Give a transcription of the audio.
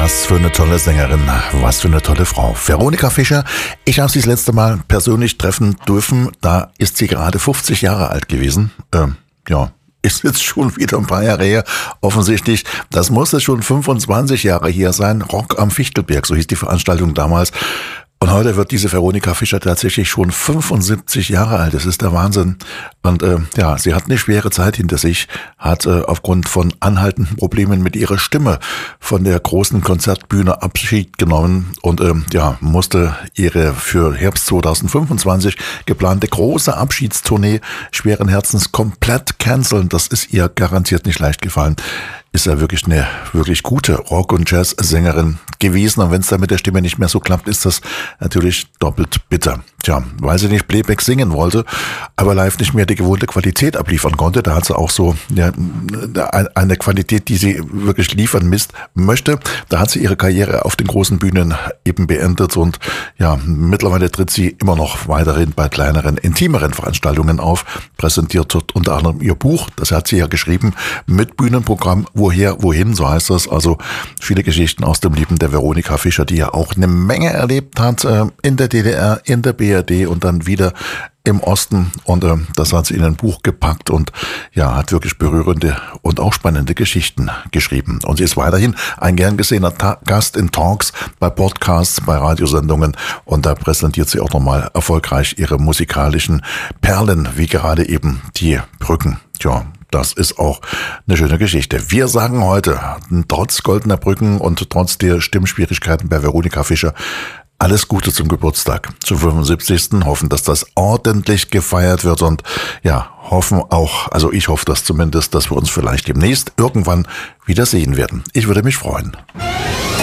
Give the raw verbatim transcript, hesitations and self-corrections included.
Was für eine tolle Sängerin, was für eine tolle Frau. Veronika Fischer, ich habe sie das letzte Mal persönlich treffen dürfen, da ist sie gerade fünfzig Jahre alt gewesen. Ähm, ja, ist jetzt schon wieder ein paar Jahre her, offensichtlich. Das muss es schon fünfundzwanzig Jahre her sein. Rock am Fichtelberg, so hieß die Veranstaltung damals. Und heute wird diese Veronika Fischer tatsächlich schon fünfundsiebzig Jahre alt. Das ist der Wahnsinn. Und äh, ja, sie hat eine schwere Zeit hinter sich, hat äh, aufgrund von anhaltenden Problemen mit ihrer Stimme von der großen Konzertbühne Abschied genommen und äh, ja, musste ihre für Herbst zweitausendfünfundzwanzig geplante große Abschiedstournee schweren Herzens komplett canceln. Das ist ihr garantiert nicht leicht gefallen. Ist ja wirklich eine wirklich gute Rock- und Jazz-Sängerin gewesen. Und wenn es da mit der Stimme nicht mehr so klappt, ist das natürlich doppelt bitter. Tja, weil sie nicht Playback singen wollte, aber live nicht mehr die gewohnte Qualität abliefern konnte. Da hat sie auch so ja, eine Qualität, die sie wirklich liefern misst, möchte. Da hat sie ihre Karriere auf den großen Bühnen eben beendet. Und ja, mittlerweile tritt sie immer noch weiterhin bei kleineren, intimeren Veranstaltungen auf. Präsentiert dort unter anderem ihr Buch, das hat sie ja geschrieben, mit Bühnenprogramm Woher, wohin, so heißt das. Also viele Geschichten aus dem Leben der Veronika Fischer, die ja auch eine Menge erlebt hat äh, in der D D R, in der B R D und dann wieder im Osten. Und äh, das hat sie in ein Buch gepackt und ja, hat wirklich berührende und auch spannende Geschichten geschrieben. Und sie ist weiterhin ein gern gesehener Ta- Gast in Talks, bei Podcasts, bei Radiosendungen. Und da präsentiert sie auch nochmal erfolgreich ihre musikalischen Perlen, wie gerade eben die Brücken. Tja, das ist auch eine schöne Geschichte. Wir sagen heute, trotz goldener Brücken und trotz der Stimmschwierigkeiten bei Veronika Fischer, alles Gute zum Geburtstag, zum fünfundsiebzigsten Hoffen, dass das ordentlich gefeiert wird und ja, hoffen auch, also ich hoffe das zumindest, dass wir uns vielleicht demnächst irgendwann wieder sehen werden. Ich würde mich freuen.